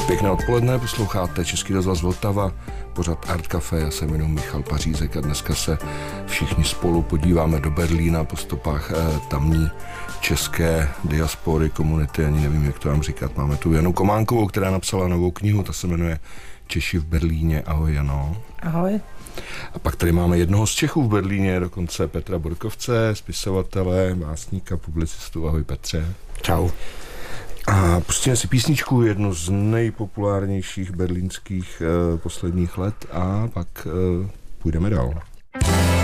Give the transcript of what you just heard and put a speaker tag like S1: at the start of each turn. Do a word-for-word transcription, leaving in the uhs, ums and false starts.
S1: Pěkné odpoledne, posloucháte Český rozhlas Vltava, pořad Art Café, já se jmenuji Michal Pařízek a dneska se všichni spolu podíváme do Berlína po stopách eh, tamní české diaspory, komunity, ani nevím, jak to vám říkat. Máme tu Janu Kománkovou, která napsala novou knihu, ta se jmenuje Češi v Berlíně. Ahoj, Jano.
S2: Ahoj.
S1: A pak tady máme jednoho z Čechů v Berlíně, dokonce Petra Borkovce, spisovatele, básníka, publicistu. Ahoj, Petře.
S3: Čau.
S1: A pustíme si písničku, jednu z nejpopulárnějších berlínských eh, posledních let a pak eh, půjdeme dál.